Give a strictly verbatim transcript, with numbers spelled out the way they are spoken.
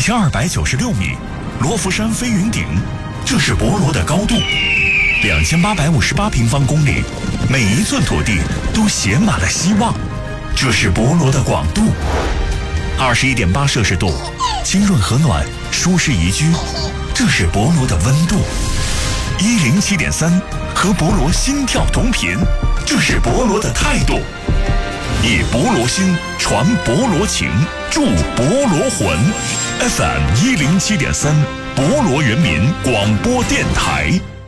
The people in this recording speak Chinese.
千二百九十六米，罗浮山飞云顶，这是博罗的高度。两千八百五十八平方公里，每一寸土地都写满了希望，这是博罗的广度。二十一点八摄氏度，清润和暖，舒适宜居，这是博罗的温度。一零七点三，和博罗心跳同频，这是博罗的态度。以博罗心传博罗情，助博罗魂。F M 一零七点三，博罗人民广播电台。